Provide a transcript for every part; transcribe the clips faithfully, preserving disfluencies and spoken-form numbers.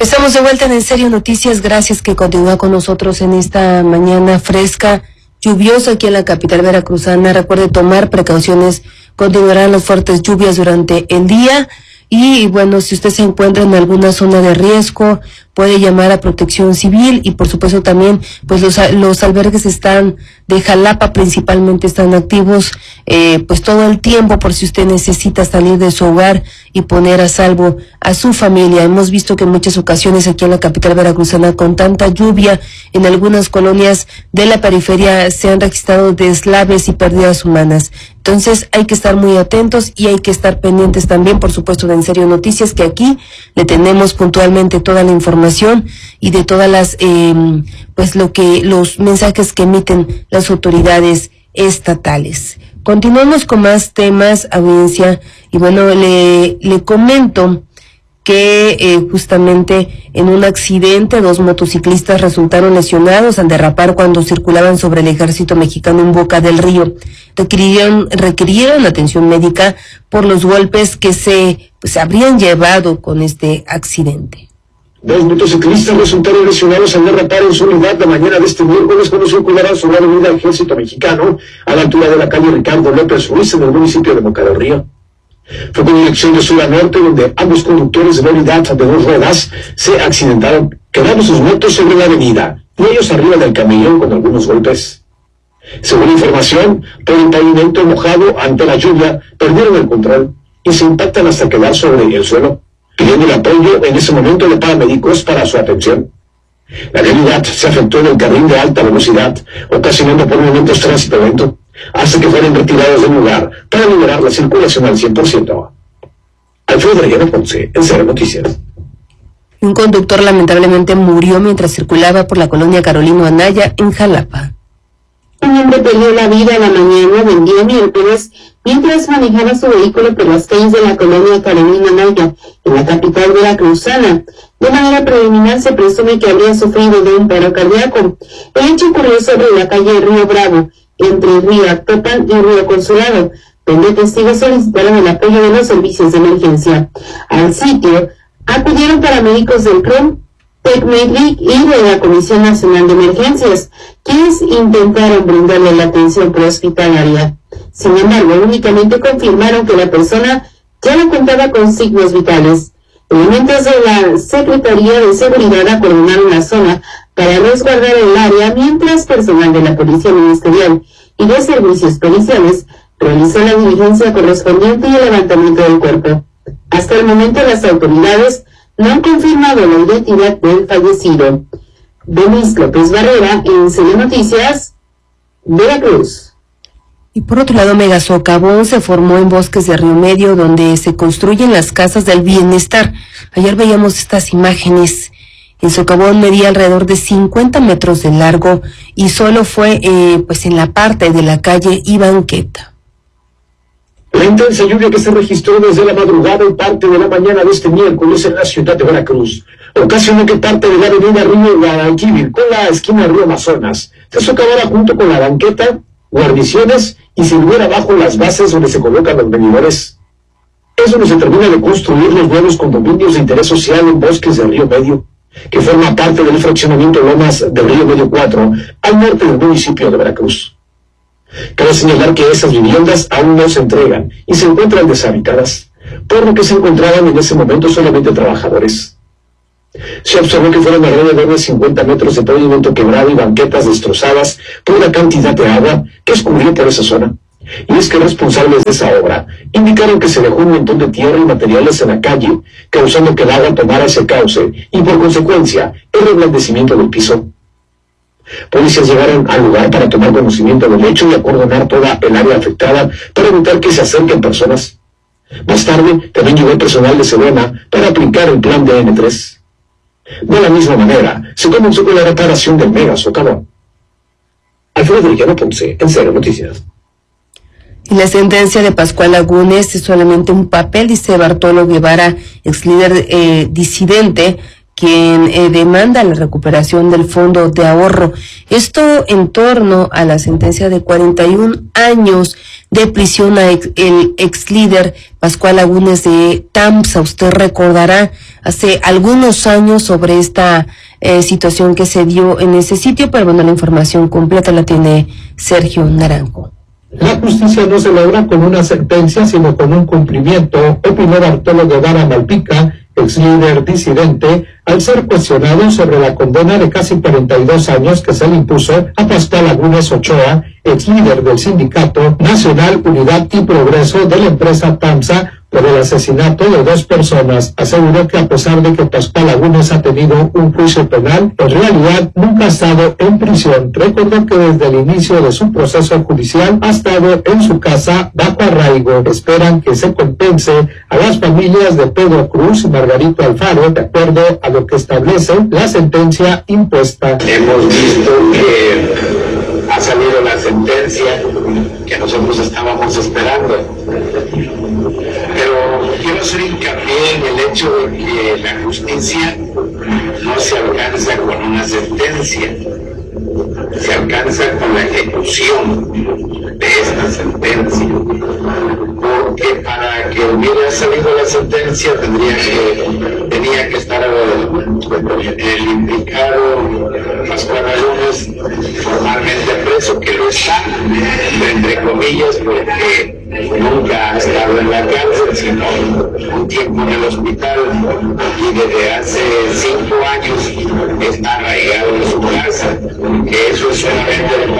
Estamos de vuelta en En Serio Noticias. Gracias que continúa con nosotros en esta mañana fresca, lluviosa aquí en la capital veracruzana. Recuerde tomar precauciones. Continuarán las fuertes lluvias durante el día. Y bueno, si usted se encuentra en alguna zona de riesgo, puede llamar a Protección Civil y por supuesto también pues los, los albergues están de Jalapa principalmente están activos eh, pues todo el tiempo por si usted necesita salir de su hogar y poner a salvo a su familia. Hemos visto que en muchas ocasiones aquí en la capital veracruzana con tanta lluvia en algunas colonias de la periferia se han registrado deslaves y pérdidas humanas. Entonces hay que estar muy atentos y hay que estar pendientes también, por supuesto, de En Serio Noticias, que aquí le tenemos puntualmente toda la información y de todas las, eh, pues lo que, los mensajes que emiten las autoridades estatales. Continuamos con más temas, audiencia, y bueno, le, le comento que eh, justamente en un accidente dos motociclistas resultaron lesionados al derrapar cuando circulaban sobre el ejército mexicano en Boca del Río. Requirieron, requirieron atención médica por los golpes que se pues, habrían llevado con este accidente. Dos motociclistas resultaron lesionados al derrapar en su unidad la mañana de este miércoles cuando circulaban sobre la avenida Ejército Mexicano a la altura de la calle Ricardo López Ruiz en el municipio de Boca del Río. Fue con dirección de sur a norte donde ambos conductores de la unidad de dos ruedas se accidentaron, quedando sus motos sobre la avenida y ellos arriba del camellón con algunos golpes. Según información, por el pavimento mojado ante la lluvia, perdieron el control y se impactan hasta quedar sobre el suelo, pidiendo el apoyo en ese momento de paramédicos para su atención. La vialidad se afectó en el carril de alta velocidad, ocasionando por momentos tránsito lento, hasta que fueron retirados del lugar para liberar la circulación al cien por ciento. Alfredo Relleno Ponce, En Serio Noticias. Un conductor lamentablemente murió mientras circulaba por la colonia Carolino Anaya en Jalapa. Un hombre perdió la vida la mañana del día miércoles mientras manejaba su vehículo por las calles de la colonia Carolina Anaya, en la capital veracruzana. De manera preliminar se presume que habría sufrido de un paro cardíaco. El hecho ocurrió sobre la calle Río Bravo, entre Río Actopan y Río Consulado, donde testigos solicitaron el apoyo de los servicios de emergencia. Al sitio acudieron paramédicos del C R U M, TecMedic y de la Comisión Nacional de Emergencias, quienes intentaron brindarle la atención prehospitalaria. Sin embargo, únicamente confirmaron que la persona ya no contaba con signos vitales. Elementos de la Secretaría de Seguridad acordonaron la zona para resguardar el área, mientras personal de la Policía Ministerial y de Servicios Policiales realizó la diligencia correspondiente y el levantamiento del cuerpo. Hasta el momento las autoridades no han confirmado la identidad del fallecido. Denis López Barrera, En Serio Noticias, Veracruz. Y por otro lado, Megasocavón se formó en Bosques de Río Medio, donde se construyen las casas del bienestar. Ayer veíamos estas imágenes. El socavón medía alrededor de cincuenta metros de largo y solo fue eh, pues en la parte de la calle Ibanqueta. La intensa lluvia que se registró desde la madrugada y parte de la mañana de este miércoles en la ciudad de Veracruz ocasionó que parte de la avenida Río Guadalquivir con la esquina Río Amazonas se socavara junto con la banqueta, guarniciones y se hubiera bajo las bases donde se colocan los medidores. Es donde se termina de construir los nuevos condominios de interés social en Bosques de Río Medio, que forma parte del fraccionamiento Lomas de Río Medio cuatro, al norte del municipio de Veracruz. Cabe señalar que esas viviendas aún no se entregan y se encuentran deshabitadas, por lo que se encontraban en ese momento solamente trabajadores. Se observó que fueron alrededor de cincuenta metros de pavimento quebrado y banquetas destrozadas por la cantidad de agua que escurrió por esa zona. Y es que responsables de esa obra indicaron que se dejó un montón de tierra y materiales en la calle, causando que el agua tomara ese cauce y por consecuencia el reblandecimiento del piso. Policías llegaron al lugar para tomar conocimiento del hecho y acordonar toda el área afectada para evitar que se acerquen personas. Más tarde también llegó el personal de Sedena para aplicar el plan de N tres. De la misma manera, se comenzó con la reparación del Megasocavón. Alfredo Relleno Ponce, En Serio Noticias. Y la sentencia de Pascual Lagunes es solamente un papel, dice Bartolo Guevara, ex líder eh, disidente, quien eh, demanda la recuperación del fondo de ahorro. Esto en torno a la sentencia de cuarenta y un años de prisión a ex, el ex líder Pascual Lagunes de TAMSA. Usted recordará hace algunos años sobre esta eh, situación que se dio en ese sitio, pero bueno, la información completa la tiene Sergio Naranjo. La justicia no se logra con una sentencia, sino con un cumplimiento, opinó Bartolo Guevara Malpica, ex líder disidente, al ser cuestionado sobre la condena de casi cuarenta y dos años que se le impuso a Pascual Lagunes Ochoa, ex líder del Sindicato Nacional Unidad y Progreso de la empresa TAMSA, por el asesinato de dos personas. Aseguró que a pesar de que Pascual Lagunes ha tenido un juicio penal, en realidad nunca ha estado en prisión. Recordó que desde el inicio de su proceso judicial ha estado en su casa bajo arraigo. Esperan que se compense a las familias de Pedro Cruz y Margarito Alfaro, de acuerdo a lo que establece la sentencia impuesta. Hemos visto que ha salido la sentencia que nosotros estábamos esperando. Pero quiero hacer hincapié en el hecho de que la justicia no se alcanza con una sentencia, se alcanza con la ejecución de esta sentencia. Porque para que hubiera salido la sentencia tendría que, tenía que estar el implicado Pascual Lagunes formalmente preso, que lo está, entre comillas, porque nunca ha estado en la cárcel, sino un tiempo en el hospital, y desde hace cinco años está arraigado en su casa, que eso es solamente de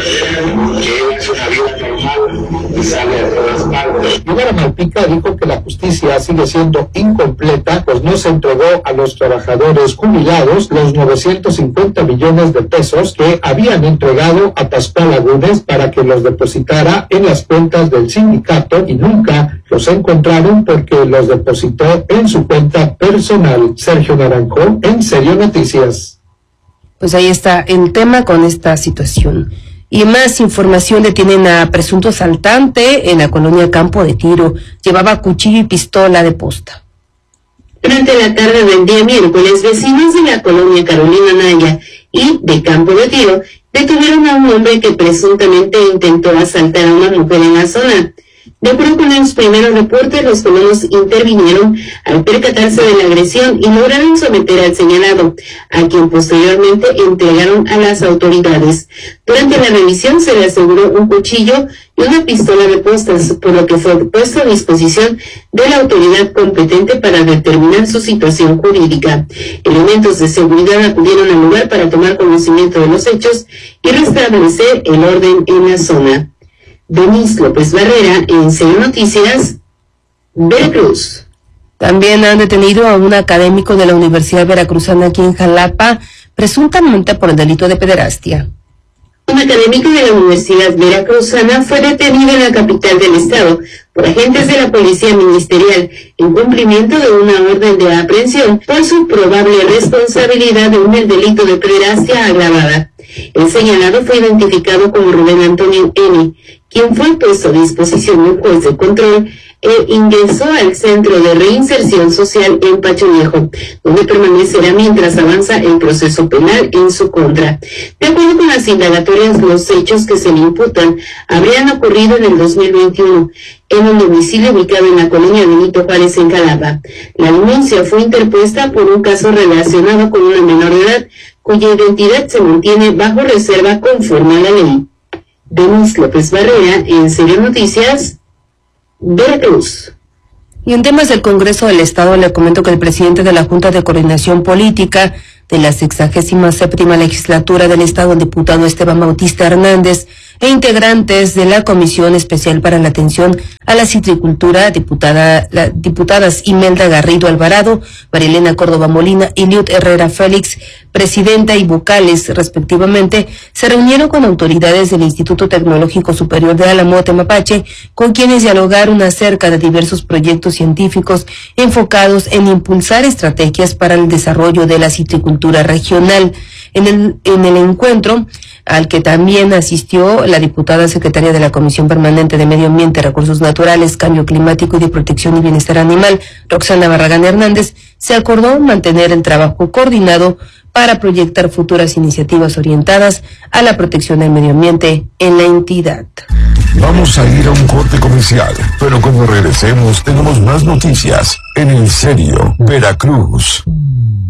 papel, que él hace una vida normal y sale a todas partes. Guevara Malpica dijo que la justicia sigue siendo incompleta, pues no se entregó a los trabajadores jubilados los novecientos cincuenta millones de pesos que habían entregado a Pascual Lagunes para que los depositara en las cuentas del sindicato, y nunca los encontraron porque los depositó en su cuenta personal. Sergio Naranjo, En Serio Noticias. Pues ahí está el tema con esta situación. Y más información: detienen a presunto asaltante en la colonia Campo de Tiro. Llevaba cuchillo y pistola de posta. Durante la tarde del día miércoles, vecinos de la colonia Carolina Naya y de Campo de Tiro detuvieron a un hombre que presuntamente intentó asaltar a una mujer en la zona. De acuerdo con los primeros reportes, los colonos intervinieron al percatarse de la agresión y lograron someter al señalado, a quien posteriormente entregaron a las autoridades. Durante la revisión se le aseguró un cuchillo y una pistola de postas, por lo que fue puesto a disposición de la autoridad competente para determinar su situación jurídica. Elementos de seguridad acudieron al lugar para tomar conocimiento de los hechos y restablecer el orden en la zona. Denise López Barrera, En Serio Noticias, Veracruz. También han detenido a un académico de la Universidad Veracruzana aquí en Jalapa, presuntamente por el delito de pederastia. Un académico de la Universidad Veracruzana fue detenido en la capital del estado por agentes de la Policía Ministerial en cumplimiento de una orden de aprehensión por su probable responsabilidad en el delito de pederastia agravada. El señalado fue identificado como Rubén Antonio N., quien fue puesto a disposición de un juez de control e ingresó al Centro de Reinserción Social en Pacho Viejo, donde permanecerá mientras avanza el proceso penal en su contra. De acuerdo con las indagatorias, los hechos que se le imputan habrían ocurrido en el dos mil veintiuno en un domicilio ubicado en la colonia Benito Juárez en Jalapa. La denuncia fue interpuesta por un caso relacionado con una menor de edad, cuya identidad se mantiene bajo reserva conforme a la ley. Denise López Barrera, En Serio Noticias, Veracruz. Y en temas del Congreso del Estado, le comento que el presidente de la Junta de Coordinación Política de la sexagésima séptima legislatura del Estado, el diputado Esteban Bautista Hernández, e integrantes de la Comisión Especial para la Atención a la Citricultura, diputada, la, diputadas Imelda Garrido Alvarado, Marilena Córdoba Molina y Liud Herrera Félix, presidenta y vocales respectivamente, se reunieron con autoridades del Instituto Tecnológico Superior de Álamo, Temapache, con quienes dialogaron acerca de diversos proyectos científicos enfocados en impulsar estrategias para el desarrollo de la citricultura regional. En el, en el encuentro, al que también asistió la diputada secretaria de la Comisión Permanente de Medio Ambiente, Recursos Naturales, Cambio Climático y de Protección y Bienestar Animal, Roxana Barragán Hernández, se acordó mantener el trabajo coordinado para proyectar futuras iniciativas orientadas a la protección del medio ambiente en la entidad. Vamos a ir a un corte comercial, pero cuando regresemos tenemos más noticias en En Serio Veracruz.